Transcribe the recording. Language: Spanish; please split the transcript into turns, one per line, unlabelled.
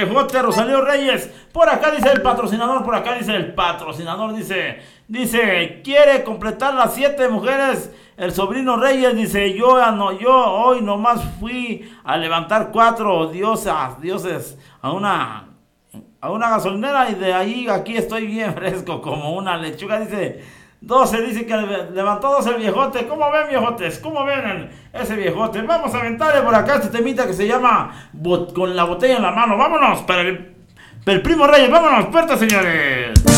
viejote Rosalío Reyes. Por acá dice el patrocinador, dice, quiere completar las 7 mujeres. El sobrino Reyes dice, yo hoy nomás fui a levantar 4 dioses a una gasolinera y de ahí aquí estoy bien fresco como una lechuga. Dice 12, dice que levantó 12 el viejote. ¿Cómo ven, viejotes? ¿Cómo ven ese viejote? Vamos a aventarle por acá este temita que se llama Con la botella en la mano. Vámonos para el primo Reyes. Vámonos, puerta, señores.